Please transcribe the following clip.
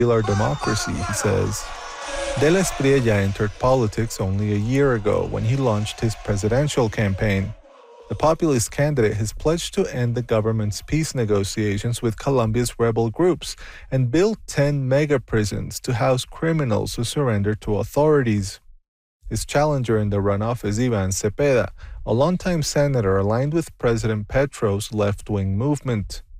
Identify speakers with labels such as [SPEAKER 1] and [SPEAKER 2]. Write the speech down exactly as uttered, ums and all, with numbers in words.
[SPEAKER 1] our democracy, he says. De la Espriella entered politics only a year ago when he launched his presidential campaign. The populist candidate has pledged to end the government's peace negotiations with Colombia's rebel groups and build ten mega prisons to house criminals who surrender to authorities. His challenger in the runoff is Ivan Cepeda, a longtime senator aligned with President Petro's left-wing movement.